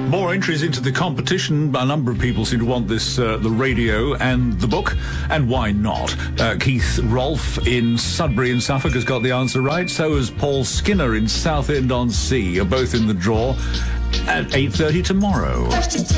More entries into the competition. A number of people seem to want this, the radio and the book, and why not? Keith Rolfe in Sudbury in Suffolk has got the answer right. So has Paul Skinner in Southend-on-Sea. Are both in the draw at 8:30 tomorrow.